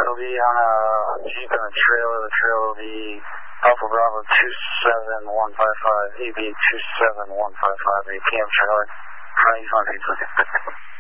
It'll be on a Jeep and a trailer. The trailer will be Alpha Bravo 27155, AB 27155, APM Charlie. How are you going, people?